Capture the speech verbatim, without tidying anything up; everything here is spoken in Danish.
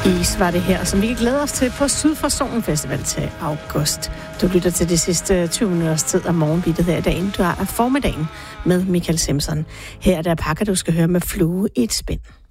Is var det her, som vi kan glæde os til på Syd for Solen Festival til august. Du lytter til de sidste tyve minutters tid af morgenbittet her i dagen. Du har formiddagen med Michael Simpson. Her er der pakker, du skal høre med Flue i et spind.